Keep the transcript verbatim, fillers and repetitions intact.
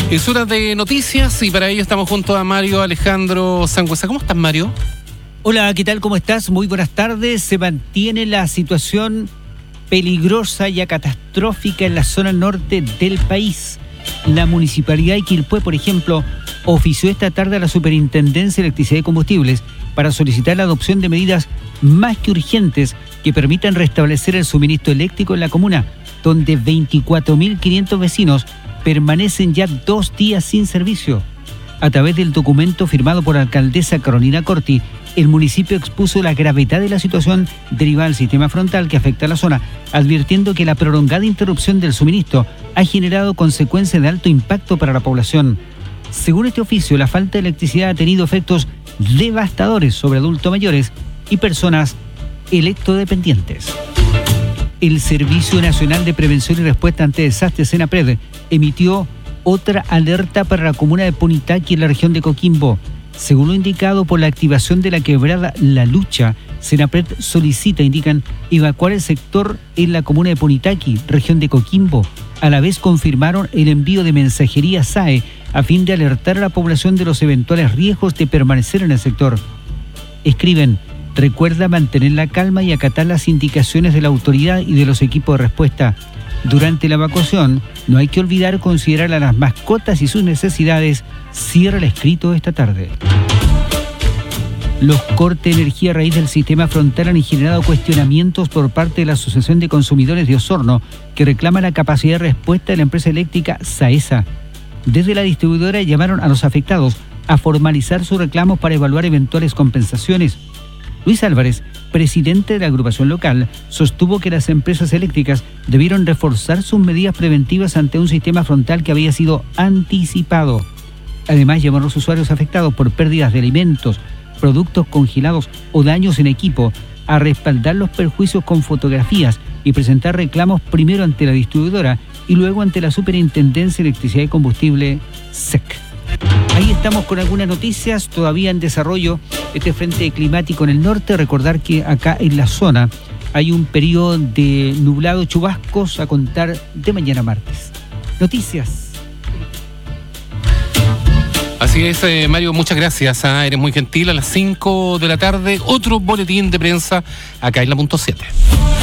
Es hora de noticias y para ello estamos junto a Mario Alejandro Sangüesa. ¿Cómo estás, Mario? Hola, ¿qué tal? ¿Cómo estás? Muy buenas tardes. Se mantiene la situación peligrosa y catastrófica en la zona norte del país. La Municipalidad de Quilpué, por ejemplo, ofició esta tarde a la Superintendencia de Electricidad y Combustibles para solicitar la adopción de medidas más que urgentes que permitan restablecer el suministro eléctrico en la comuna, donde veinticuatro mil quinientos vecinos permanecen ya dos días sin servicio. A través del documento firmado por la alcaldesa Carolina Corti, el municipio expuso la gravedad de la situación derivada del sistema frontal que afecta a la zona, advirtiendo que la prolongada interrupción del suministro ha generado consecuencias de alto impacto para la población. Según este oficio, la falta de electricidad ha tenido efectos devastadores sobre adultos mayores y personas electrodependientes. El Servicio Nacional de Prevención y Respuesta ante Desastres, SENAPRED, emitió otra alerta para la comuna de Punitaqui en la región de Coquimbo. Según lo indicado por la activación de la quebrada La Lucha, SENAPRED solicita, indican, evacuar el sector en la comuna de Punitaqui, región de Coquimbo. A la vez confirmaron el envío de mensajería S A E a fin de alertar a la población de los eventuales riesgos de permanecer en el sector. Escriben: recuerda mantener la calma y acatar las indicaciones de la autoridad y de los equipos de respuesta. Durante la evacuación, no hay que olvidar considerar a las mascotas y sus necesidades. Cierra el escrito esta tarde. Los cortes de energía a raíz del sistema frontal han generado cuestionamientos por parte de la Asociación de Consumidores de Osorno, que reclama la capacidad de respuesta de la empresa eléctrica SAESA. Desde la distribuidora llamaron a los afectados a formalizar sus reclamos para evaluar eventuales compensaciones. Luis Álvarez, presidente de la agrupación local, sostuvo que las empresas eléctricas debieron reforzar sus medidas preventivas ante un sistema frontal que había sido anticipado. Además, llamó a los usuarios afectados por pérdidas de alimentos, productos congelados o daños en equipo a respaldar los perjuicios con fotografías y presentar reclamos primero ante la distribuidora y luego ante la Superintendencia de Electricidad y Combustible, S E C. Ahí estamos con algunas noticias, todavía en desarrollo este frente climático en el norte. Recordar que acá en la zona hay un periodo de nublado, chubascos a contar de mañana martes. Noticias. Así es, eh, Mario, muchas gracias. ¿eh? Eres muy gentil. A las cinco de la tarde, otro boletín de prensa acá en la punto siete.